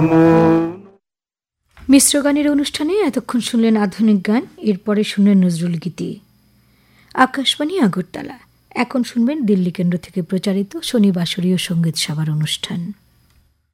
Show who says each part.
Speaker 1: মিশ্র গানের অনুষ্ঠানে এতক্ষণ শুনলেন আধুনিক গান, এরপরে শুনলেন নজরুল গীতি। আকাশবাণী আগরতলা। এখন শুনবেন দিল্লি কেন্দ্র থেকে প্রচারিত শনিবাসরীয় সঙ্গীত সভার অনুষ্ঠান।